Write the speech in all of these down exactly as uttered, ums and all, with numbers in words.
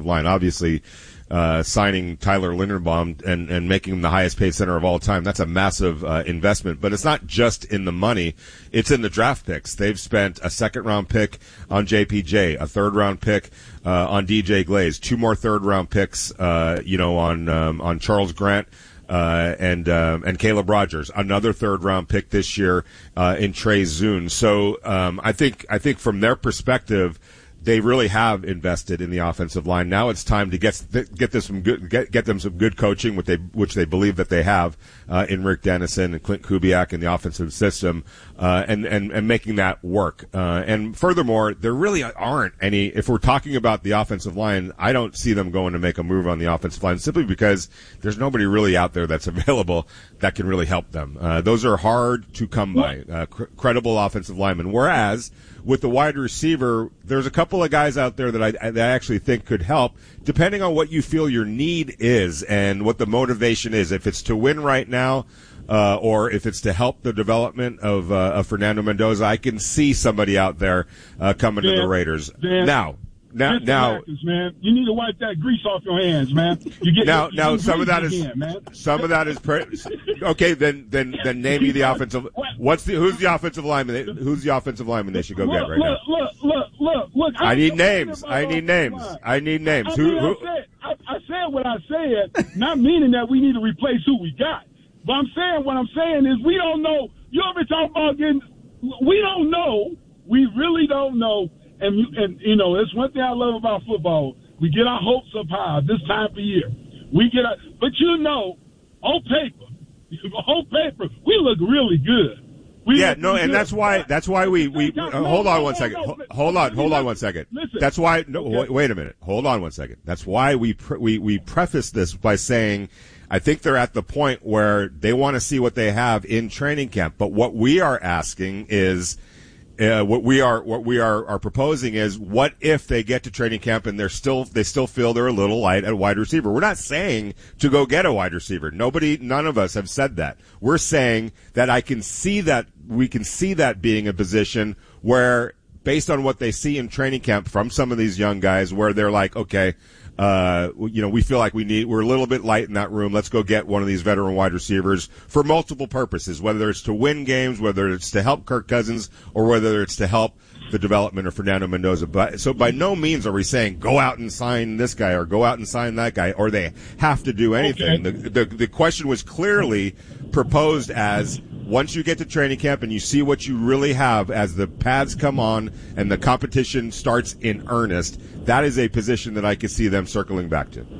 line. Obviously, uh, signing Tyler Linderbaum and, and making him the highest paid center of all time, that's a massive uh, investment. But it's not just in the money. It's in the draft picks. They've spent a second-round pick on J P J, a third-round pick uh, on D J Glaze, two more third-round picks, uh, you know, on um, on Charles Grant. Uh, and, um, and Caleb Rogers, another third round pick this year, uh, in Trey Zune. So, um, I think, I think from their perspective, they really have invested in the offensive line. Now it's time to get, get this some good, get, get them some good coaching, which they, which they believe that they have, uh, in Rick Dennison and Clint Kubiak in the offensive system, uh, and, and, and making that work. Uh, and furthermore, there really aren't any, if we're talking about the offensive line, I don't see them going to make a move on the offensive line simply because there's nobody really out there that's available that can really help them. Uh, those are hard to come by, uh, cr- credible offensive linemen. Whereas, with the wide receiver, there's a couple of guys out there that I, that I actually think could help, depending on what you feel your need is and what the motivation is. If it's to win right now, uh, or if it's to help the development of, uh, of Fernando Mendoza, I can see somebody out there uh, coming Dan, to the Raiders. Dan, now, now, now, Marcus, man, you need to wipe that grease off your hands, man. You get now, you, now, you some of that is again, man. some of that is pre- okay. Then, then, then, name me the offensive. What's the who's the offensive lineman? They, who's the offensive lineman they should go look, get right look, now? Look, look, look, look. I need names. I need names. I need names. I, who? mean, who? I, said, I, I said what I said, not meaning that we need to replace who we got. But I'm saying what I'm saying is we don't know. You ever talk about getting? We don't know. We really don't know. And, you, and you know, it's one thing I love about football. We get our hopes up high this time of year. We get our, but you know, on paper, on paper, we look really good. We yeah, no, and good. that's why that's why we we uh, hold on one second. Hold on, hold on one second. That's why. No, okay. Wait a minute. Hold on one second. That's why we pre- we we preface this by saying, I think they're at the point where they want to see what they have in training camp. But what we are asking is. Uh, what we are, what we are, are proposing is, what if they get to training camp and they're still, they still feel they're a little light at wide receiver? We're not saying to go get a wide receiver. Nobody, none of us have said that. We're saying that I can see that, we can see that being a position where, based on what they see in training camp from some of these young guys, where they're like, okay, Uh, you know, we feel like we need, we're a little bit light in that room. Let's go get one of these veteran wide receivers for multiple purposes, whether it's to win games, whether it's to help Kirk Cousins, or whether it's to help the development of Fernando Mendoza. But, so by no means are we saying go out and sign this guy or go out and sign that guy, or they have to do anything. Okay. The, the, the question was clearly proposed as, once you get to training camp and you see what you really have as the pads come on and the competition starts in earnest, that is a position that I could see them circling back to.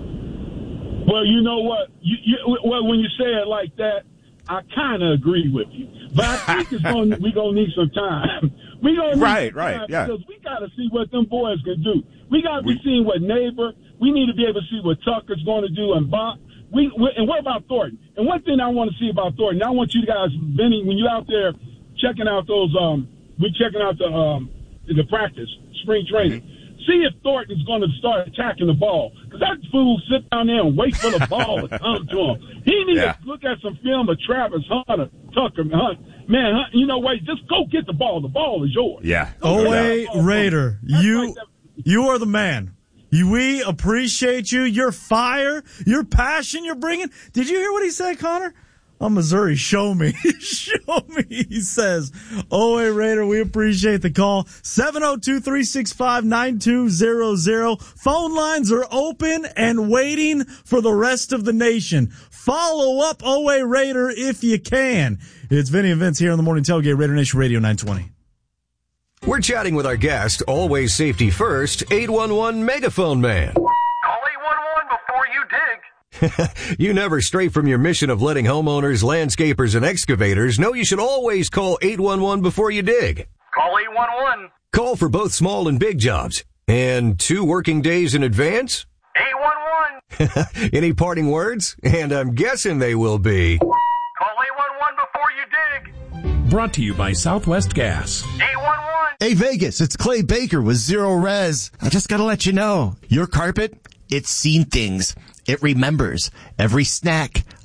Well, you know what? You, you, well, when you say it like that, I kind of agree with you. But I think it's gonna, we're going to need some time. we gonna need right, some right, time yeah. Because we got to see what them boys can do. We got to be seeing what Neighbor, we need to be able to see what Tucker's going to do and Bob. We, we, and what about Thornton? And one thing I want to see about Thornton, I want you guys, Benny, when you're out there checking out those, um, we're checking out the, um, the practice, spring training, mm-hmm. see if Thornton is going to start attacking the ball. Because that fool sit down there and wait for the ball to come to him. He needs yeah. to look at some film of Travis Hunter, Tucker, Hunt. Man, Hunt, you know what? Just go get the ball. The ball is yours. Yeah. Owe Raider, you, you are the man. We appreciate you, your fire, your passion you're bringing. Did you hear what he said, Connor? Oh, Missouri, show me. Show me, he says. Oh, hey, Raider, we appreciate the call. seven oh two, three six five, nine two zero zero. Phone lines are open and waiting for the rest of the nation. Follow up, oh, hey, Raider, if you can. It's Vinny and Vince here on the Morning Tailgate, Raider Nation Radio nine twenty. We're chatting with our guest, Always Safety First, eight one one Megaphone Man. Call eight one one before you dig. You never stray from your mission of letting homeowners, landscapers, and excavators know you should always call eight one one before you dig. Call eight one one. Call for both small and big jobs. And two working days in advance? eight one one. Any parting words? And I'm guessing they will be... Call eight one one before you dig. Brought to you by Southwest Gas. eight one one. Hey, Vegas, it's Clay Baker with Zero Res. I just gotta let you know, your carpet, it's seen things. It remembers every snack,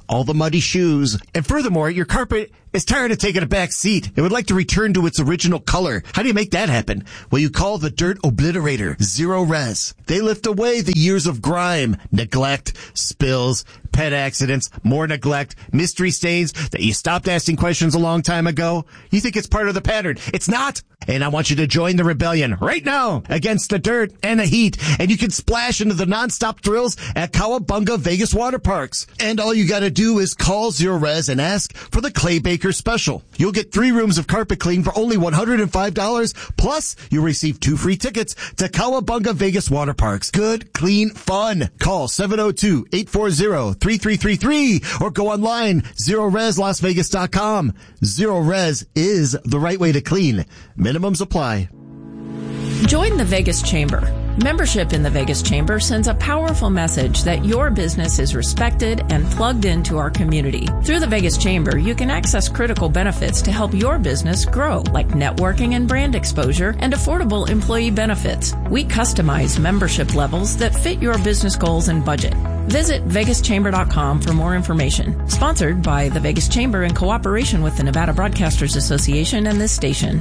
all the muddy shoes. And furthermore, your carpet is tired of taking a back seat. It would like to return to its original color. How do you make that happen? Well, you call the Dirt Obliterator Zero Res. They lift away the years of grime, neglect, spills, pet accidents, more neglect, mystery stains that you stopped asking questions a long time ago. You think it's part of the pattern. It's not. And I want you to join the rebellion right now against the dirt and the heat. And you can splash into the nonstop thrills at Cowabunga Vegas Water Parks. And all you got to do is call Zero Res and ask for the Clay Baker special. You'll get three rooms of carpet clean for only one hundred five dollars. Plus, you'll receive two free tickets to Cowabunga Vegas Water Parks. Good, clean fun. Call seven oh two, eight four zero, three three three three or go online, zero res las vegas dot com. Zero Res is the right way to clean. Minimums apply. Join the Vegas Chamber. Membership in the Vegas Chamber sends a powerful message that your business is respected and plugged into our community. Through the Vegas Chamber, you can access critical benefits to help your business grow, like networking and brand exposure and affordable employee benefits. We customize membership levels that fit your business goals and budget. Visit vegas chamber dot com for more information. Sponsored by the Vegas Chamber in cooperation with the Nevada Broadcasters Association and this station.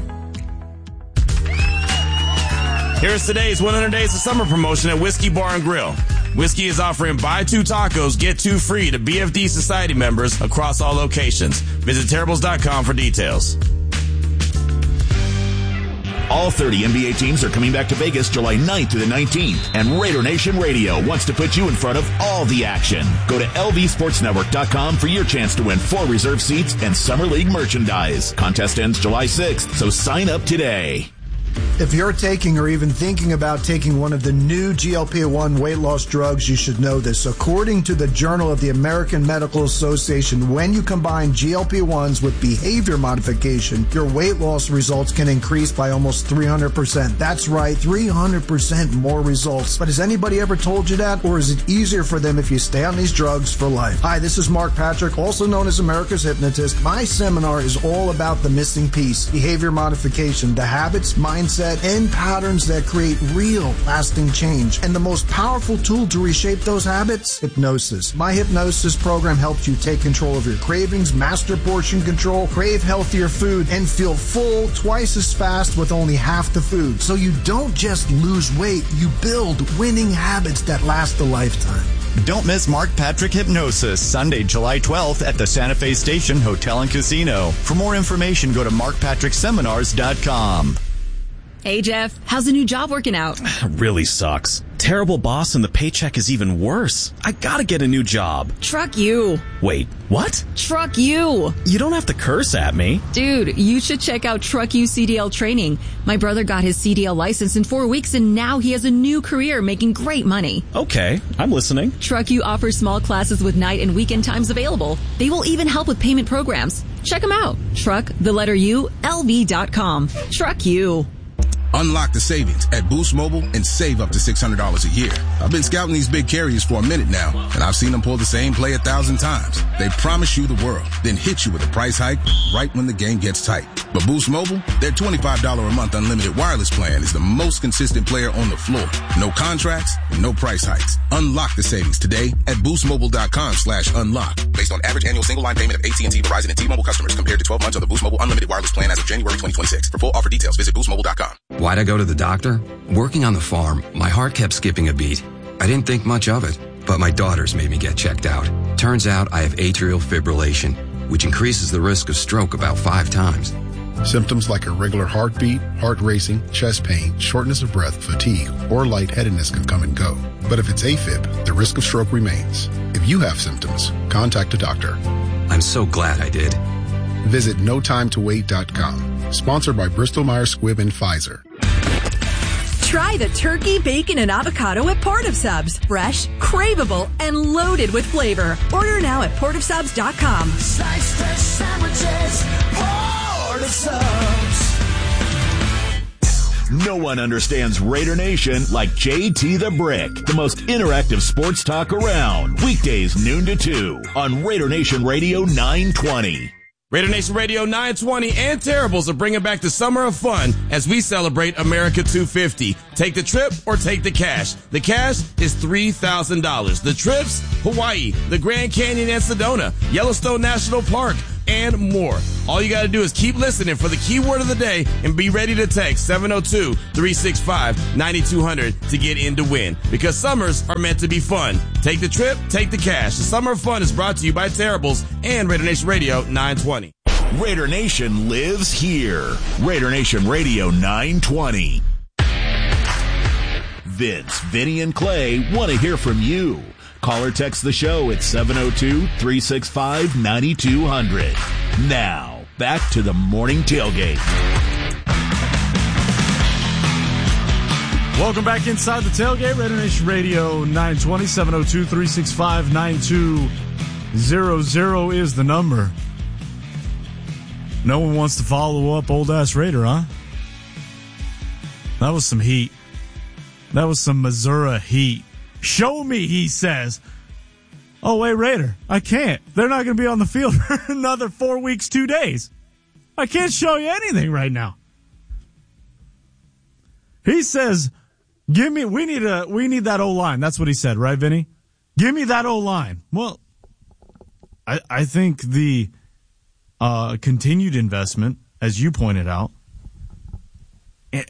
Here's today's one hundred Days of Summer promotion at Whiskey Bar and Grill. Whiskey is offering buy two tacos, get two free to B F D Society members across all locations. Visit terribles dot com for details. All thirty N B A teams are coming back to Vegas July ninth through the nineteenth, and Raider Nation Radio wants to put you in front of all the action. Go to L V sports network dot com for your chance to win four reserve seats and Summer League merchandise. Contest ends July sixth, so sign up today. If you're taking or even thinking about taking one of the new G L P one weight loss drugs, you should know this. According to the Journal of the American Medical Association, when you combine G L P ones with behavior modification, your weight loss results can increase by almost three hundred percent. That's right, three hundred percent more results. But has anybody ever told you that? Or is it easier for them if you stay on these drugs for life? Hi, this is Mark Patrick, also known as America's Hypnotist. My seminar is all about the missing piece, behavior modification, the habits, mindset, and patterns that create real lasting change. And the most powerful tool to reshape those habits? Hypnosis. My hypnosis program helps you take control of your cravings, master portion control, crave healthier food, and feel full twice as fast with only half the food. So you don't just lose weight, you build winning habits that last a lifetime. Don't miss Mark Patrick Hypnosis, Sunday, July twelfth at the Santa Fe Station Hotel and Casino. For more information, go to mark patrick seminars dot com. Hey, Jeff, how's the new job working out? Really sucks. Terrible boss and the paycheck is even worse. I gotta get a new job. Truck you. Wait, what? Truck you. You don't have to curse at me. Dude, you should check out Truck You C D L training. My brother got his C D L license in four weeks and now he has a new career making great money. Okay, I'm listening. Truck You offers small classes with night and weekend times available. They will even help with payment programs. Check them out. Truck, the letter U, L V dot com. Truck You. Unlock the savings at Boost Mobile and save up to six hundred dollars a year. I've been scouting these big carriers for a minute now, and I've seen them pull the same play a thousand times. They promise you the world, then hit you with a price hike right when the game gets tight. But Boost Mobile, their twenty-five dollars a month unlimited wireless plan is the most consistent player on the floor. No contracts, no price hikes. Unlock the savings today at boost mobile dot com slash unlock. Based on average annual single line payment of A T and T, Verizon, and T-Mobile customers compared to twelve months of the Boost Mobile unlimited wireless plan as of January twenty twenty-six. For full offer details, visit boost mobile dot com. Why'd I go to the doctor? Working on the farm, my heart kept skipping a beat. I didn't think much of it, but my daughters made me get checked out. Turns out I have atrial fibrillation, which increases the risk of stroke about five times. Symptoms like irregular heartbeat, heart racing, chest pain, shortness of breath, fatigue, or lightheadedness can come and go. But if it's AFib, the risk of stroke remains. If you have symptoms, contact a doctor. I'm so glad I did. Visit no time to wait dot com. Sponsored by Bristol Myers Squibb and Pfizer. Try the turkey, bacon, and avocado at Port of Subs. Fresh, craveable, and loaded with flavor. Order now at port of subs dot com. Sliced fresh sandwiches, Port of Subs. No one understands Raider Nation like J T the Brick, the most interactive sports talk around. Weekdays noon to two on Raider Nation Radio nine twenty. Raider Nation Radio nine twenty and Terribles are bringing back the summer of fun as we celebrate America two fifty. Take the trip or take the cash. The cash is three thousand dollars. The trips, Hawaii, the Grand Canyon and Sedona, Yellowstone National Park, and more. All you got to do is keep listening for the keyword of the day and be ready to text seven oh two, three six five, nine two zero zero to get in to win. Because summers are meant to be fun. Take the trip, take the cash. The Summer of Fun is brought to you by Terribles and Raider Nation Radio nine twenty. Raider Nation lives here. Raider Nation Radio nine twenty. Vince, Vinny, and Clay want to hear from you. Call or text the show at seven oh two, three six five, nine two zero zero. Now, back to the morning tailgate. Welcome back inside the tailgate. Raider Nation Radio nine twenty, seven oh two, three six five, nine two zero zero is the number. No one wants to follow up old ass Raider, huh? That was some heat. That was some Missouri heat. Show me, he says. Oh, wait, Raider, I can't. They're not going to be on the field for another four weeks, two days. I can't show you anything right now. He says, give me, we need a, we need that O-line. That's what he said, right, Vinny? Give me that O-line. Well, I, I think the uh, continued investment, as you pointed out, it,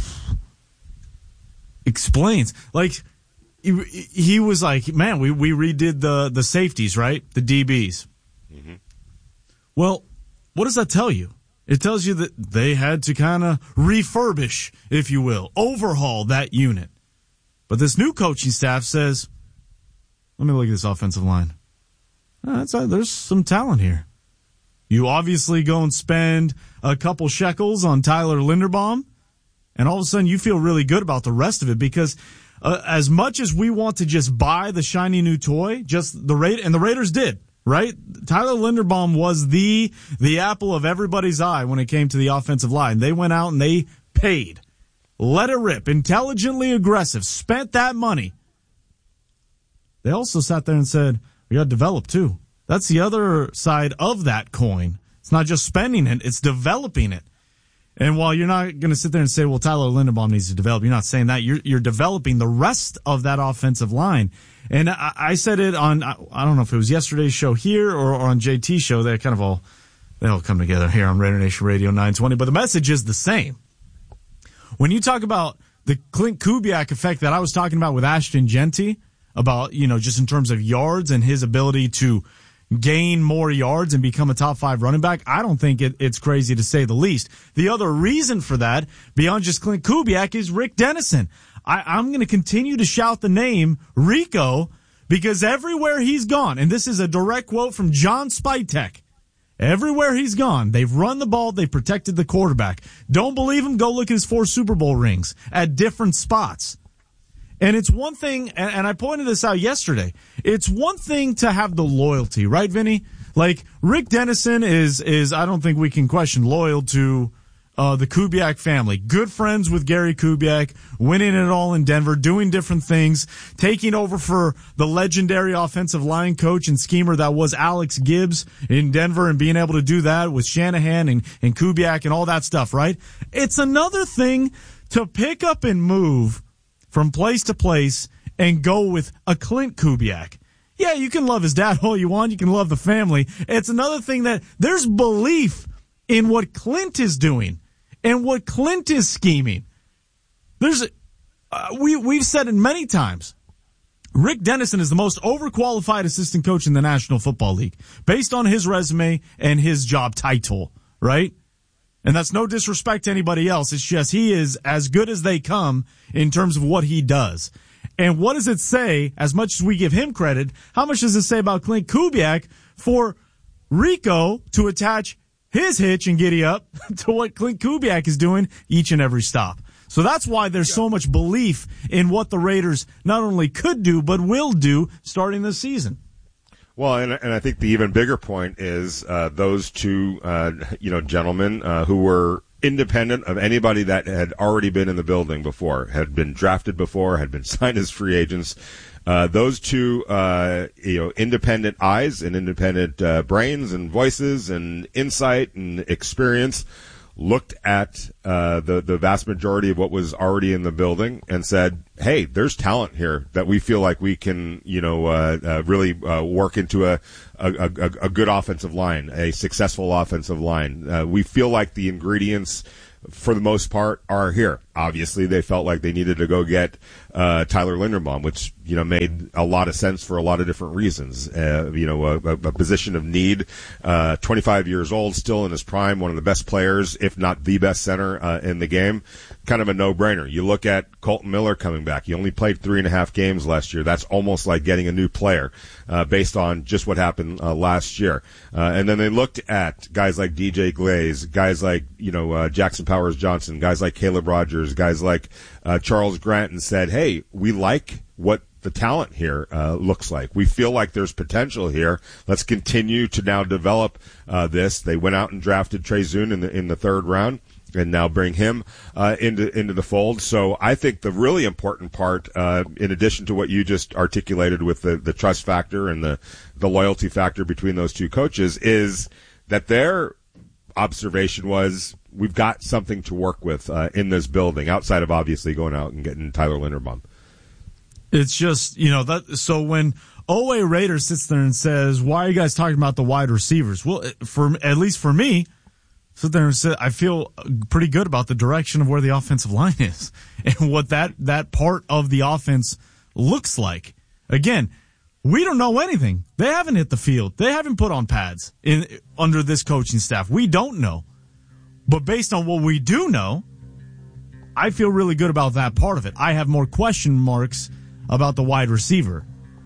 explains, like, He, he was like, man, we, we redid the, the safeties, right? The D Bs. Mm-hmm. Well, what does that tell you? It tells you that they had to kind of refurbish, if you will, overhaul that unit. But this new coaching staff says, let me look at this offensive line. Oh, that's, uh, there's some talent here. You obviously go and spend a couple shekels on Tyler Linderbaum, and all of a sudden you feel really good about the rest of it because Uh, as much as we want to just buy the shiny new toy, just the Ra- and the Raiders did, right? Tyler Linderbaum was the the apple of everybody's eye when it came to the offensive line. They went out and they paid, let it rip, intelligently aggressive, spent that money. They also sat there and said, we got to develop too. That's the other side of that coin. It's not just spending it, it's developing it. And while you're not going to sit there and say, well, Tyler Linderbaum needs to develop, you're not saying that. You're, you're developing the rest of that offensive line. And I, I said it on, I don't know if it was yesterday's show here or, or on J T's show. They kind of all, they all come together here on Raider Nation Radio nine twenty. But the message is the same. When you talk about the Clint Kubiak effect that I was talking about with Ashton Jeanty, about, you know, just in terms of yards and his ability to gain more yards and become a top five running back, I don't think it, it's crazy to say the least. The other reason for that, beyond just Clint Kubiak, is Rick Dennison. I, I'm going to continue to shout the name Rico because everywhere he's gone, and this is a direct quote from John Spytek, everywhere he's gone, they've run the ball, they've protected the quarterback. Don't believe him? Go look at his four Super Bowl rings at different spots. And it's one thing, and I pointed this out yesterday, it's one thing to have the loyalty, right, Vinny? Like, Rick Dennison is, is I don't think we can question, loyal to uh, the Kubiak family. Good friends with Gary Kubiak, winning it all in Denver, doing different things, taking over for the legendary offensive line coach and schemer that was Alex Gibbs in Denver and being able to do that with Shanahan and, and Kubiak and all that stuff, right? It's another thing to pick up and move from place to place and go with a Clint Kubiak. Yeah, you can love his dad all you want. You can love the family. It's another thing that there's belief in what Clint is doing and what Clint is scheming. There's, uh, we, we've said it many times. Rick Dennison is the most overqualified assistant coach in the National Football League based on his resume and his job title, right? And that's no disrespect to anybody else. It's just he is as good as they come in terms of what he does. And what does it say, as much as we give him credit, how much does it say about Clint Kubiak for Rico to attach his hitch and giddy up to what Clint Kubiak is doing each and every stop? So that's why there's so much belief in what the Raiders not only could do, but will do starting this season. Well, and, and I think the even bigger point is uh, those two, uh, you know, gentlemen uh, who were independent of anybody that had already been in the building before, had been drafted before, had been signed as free agents. Uh, those two, uh, you know, independent eyes and independent uh, brains and voices and insight and experience looked at uh, the the vast majority of what was already in the building and said, "Hey, there's talent here that we feel like we can, you know, uh, uh, really uh, work into a, a a a good offensive line, a successful offensive line. Uh, we feel like the ingredients, for the most part, are here." Obviously, they felt like they needed to go get uh, Tyler Linderbaum, which, you know, made a lot of sense for a lot of different reasons. Uh, you know, a, a position of need. Uh, twenty-five years old, still in his prime, one of the best players, if not the best center uh, in the game. Kind of a no-brainer. You look at Colton Miller coming back. He only played three and a half games last year. That's almost like getting a new player uh, based on just what happened uh, last year. Uh, and then they looked at guys like D J Glaze, guys like, you know, uh, Jackson Powers Johnson, guys like Caleb Rogers, guys like uh, Charles Grant, and said, hey, we like what the talent here uh, looks like. We feel like there's potential here. Let's continue to now develop uh, this. They went out and drafted Trey Zune in the in the third round, and now bring him uh, into into the fold. So I think the really important part, uh, in addition to what you just articulated with the, the trust factor and the, the loyalty factor between those two coaches, is that their observation was, we've got something to work with uh, in this building, outside of obviously going out and getting Tyler Linderbaum. It's just, you know, that. So when Oweh Raider sits there and says, why are you guys talking about the wide receivers? Well, for at least for me, sit there and say, I feel pretty good about the direction of where the offensive line is and what that, that part of the offense looks like. Again, we don't know anything. They haven't hit the field. They haven't put on pads in under this coaching staff. We don't know. But based on what we do know, I feel really good about that part of it. I have more question marks about the wide receiver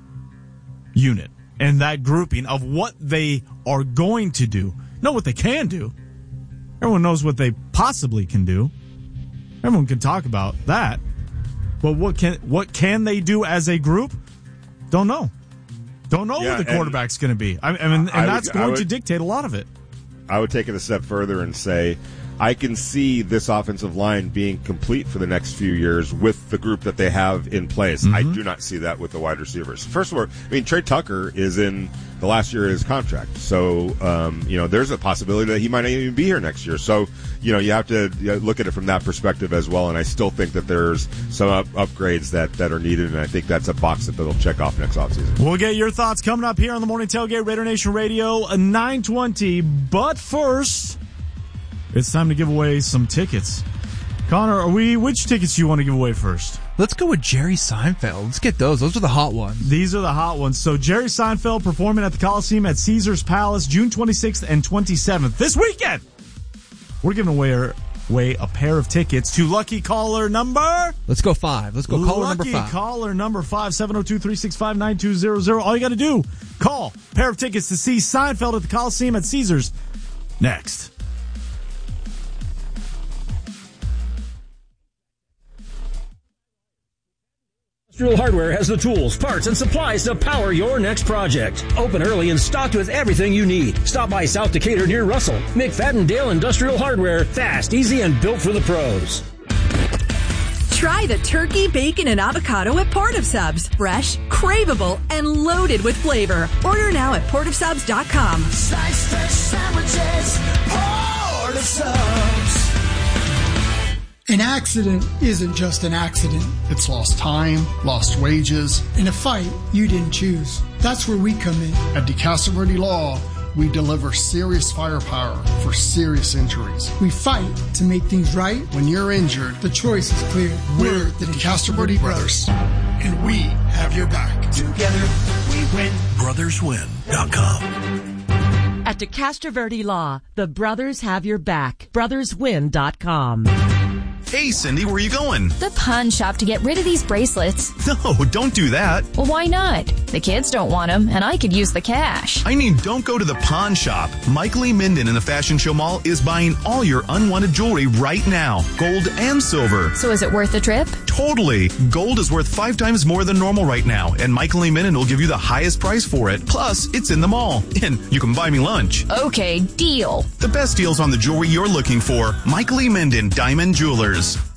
unit and that grouping of what they are going to do. Not what they can do. Everyone knows what they possibly can do. Everyone can talk about that. But what can what can they do as a group? Don't know. Don't know yeah, who the quarterback's going to be. I, I mean, and I that's would, going would, to dictate a lot of it. I would take it a step further and say, I can see this offensive line being complete for the next few years with the group that they have in place. Mm-hmm. I do not see that with the wide receivers. First of all, I mean, Trey Tucker is in the last year of his contract. So, um, you know, there's a possibility that he might not even be here next year. So, you know, you have to look at it from that perspective as well. And I still think that there's some up- upgrades that, that are needed. And I think that's a box that they'll check off next offseason. We'll get your thoughts coming up here on the Morning Tailgate, Raider Nation Radio, nine twenty. But first, it's time to give away some tickets. Connor, are we? Which tickets do you want to give away first? Let's go with Jerry Seinfeld. Let's get those. Those are the hot ones. These are the hot ones. So Jerry Seinfeld performing at the Coliseum at Caesars Palace, June twenty-sixth and twenty-seventh. This weekend, we're giving away, away a pair of tickets to lucky caller number. Let's go five. Let's go caller lucky number five. Lucky caller number five, seven oh two, three six five, nine two zero zero. All you got to do, call. Pair of tickets to see Seinfeld at the Coliseum at Caesars. Next. Industrial Hardware has the tools, parts, and supplies to power your next project. Open early and stocked with everything you need. Stop by South Decatur near Russell. McFadden-Dale Industrial Hardware. Fast, easy, and built for the pros. Try the turkey, bacon, and avocado at Port of Subs. Fresh, craveable, and loaded with flavor. Order now at port of subs dot com. Slice fresh sandwiches, Port of Subs. An accident isn't just an accident. It's lost time, lost wages. In a fight you didn't choose. That's where we come in. At DeCastro Law, we deliver serious firepower for serious injuries. We fight to make things right. When you're injured, the choice is clear. We're the DeCastro Brothers, and we have your back. Together we win. brothers win dot com. At DeCastro Law, the brothers have your back. brothers win dot com. Hey, Cindy, where are you going? The pawn shop to get rid of these bracelets. No, don't do that. Well, why not? The kids don't want them, and I could use the cash. I mean, don't go to the pawn shop. Mike Lee Minden in the Fashion Show Mall is buying all your unwanted jewelry right now, gold and silver. So is it worth the trip? Totally. Gold is worth five times more than normal right now, and Michael Lee Minden will give you the highest price for it. Plus, it's in the mall, and you can buy me lunch. Okay, deal. The best deals on the jewelry you're looking for. Michael Lee Minden, Diamond Jewelers.